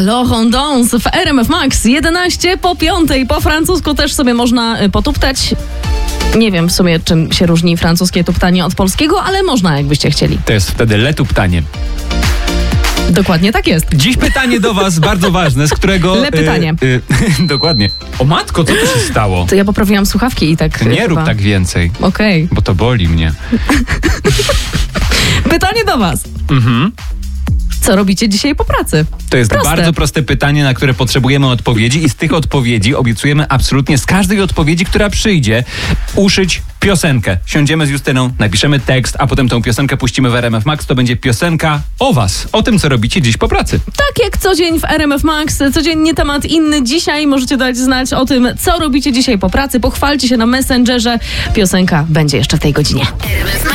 Alors on danse w RMF Max 11 po 5. Po francusku też sobie można potuptać. Nie wiem w sumie, czym się różni francuskie tuptanie od polskiego, ale można, jakbyście chcieli. To jest wtedy letuptanie. Dokładnie tak jest. Dziś pytanie do was, bardzo ważne, z którego... pytanie. Dokładnie. O matko, co tu się stało? To ja poprawiłam słuchawki i tak... Nie rób tak więcej. Okej. Bo to boli mnie. Pytanie do was. Co robicie dzisiaj po pracy? To jest bardzo proste pytanie, na które potrzebujemy odpowiedzi i z tych odpowiedzi obiecujemy absolutnie z każdej odpowiedzi, która przyjdzie, uszyć piosenkę. Siądziemy z Justyną, napiszemy tekst, a potem tą piosenkę puścimy w RMF Max. To będzie piosenka o was, o tym, co robicie dziś po pracy. Tak jak co dzień w RMF Max, codziennie temat inny. Dzisiaj możecie dać znać o tym, co robicie dzisiaj po pracy. Pochwalcie się na Messengerze. Piosenka będzie jeszcze w tej godzinie.